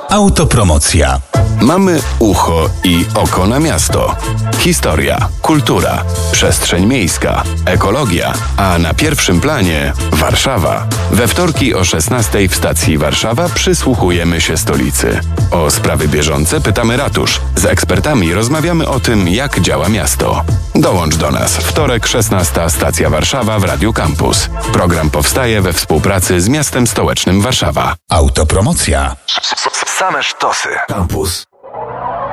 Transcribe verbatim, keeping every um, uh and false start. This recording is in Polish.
Autopromocja. Mamy ucho i oko na miasto. Historia, kultura, przestrzeń miejska, ekologia, a na pierwszym planie Warszawa. We wtorki o szesnastej w stacji Warszawa przysłuchujemy się stolicy. O sprawy bieżące pytamy ratusz. Z ekspertami rozmawiamy o tym, jak działa miasto. Dołącz do nas. Wtorek, szesnasta, stacja Warszawa w Radiu Campus. Program powstaje we współpracy z miastem stołecznym Warszawa. Autopromocja. Same sztosy. Campus.